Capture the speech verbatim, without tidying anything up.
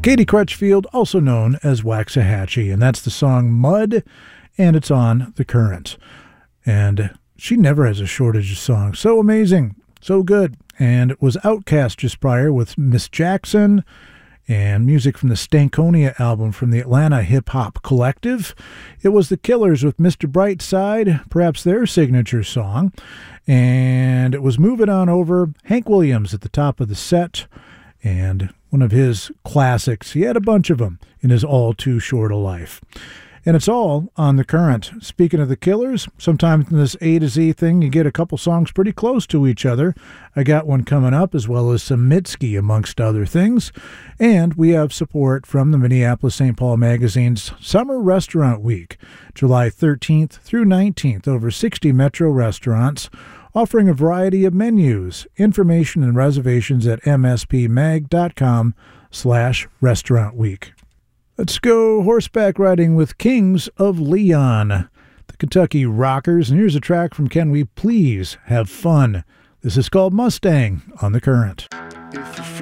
Katie Crutchfield, also known as Waxahachie, and that's the song Mud, and it's on The Current. And she never has a shortage of songs. So amazing, so good. And it was Outkast just prior with Miss Jackson, and music from the Stankonia album from the Atlanta Hip Hop Collective. It was The Killers with Mister Brightside, perhaps their signature song. And it was Moving On Over, Hank Williams at the top of the set, and one of his classics. He had a bunch of them in his all too short a life. And it's all on The Current. Speaking of The Killers, sometimes in this A to Z thing, you get a couple songs pretty close to each other. I got one coming up, as well as some Mitski, amongst other things. And we have support from the Minneapolis Saint Paul Magazine's Summer Restaurant Week, July thirteenth through nineteenth, over sixty metro restaurants, offering a variety of menus. Information and reservations at mspmag.com slash restaurant week. Let's go horseback riding with Kings of Leon, the Kentucky Rockers. And here's a track from Can We Please Have Fun? This is called Mustang on The Current. If